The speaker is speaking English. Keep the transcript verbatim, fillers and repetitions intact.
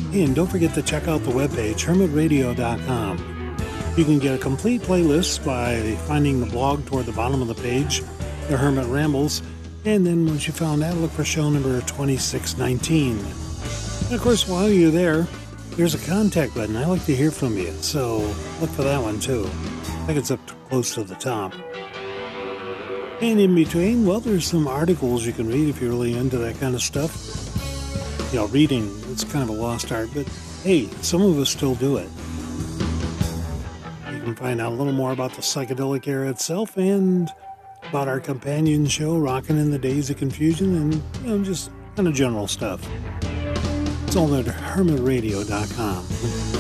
Hey, and don't forget to check out the webpage, hermit radio dot com. You can get a complete playlist by finding the blog toward the bottom of the page, The Hermit Rambles, and then once you found that, look for show number twenty-six nineteen. And of course, while you're there, there's a contact button. I like to hear from you, so look for that one too. I think it's up close to the top. And in between, well, there's some articles you can read if you're really into that kind of stuff. You know, reading, it's kind of a lost art, but hey, some of us still do it. You can find out a little more about the psychedelic era itself and about our companion show, Rockin' in the Days of Confusion, and, you know, just kind of general stuff. It's all at hermit radio dot com.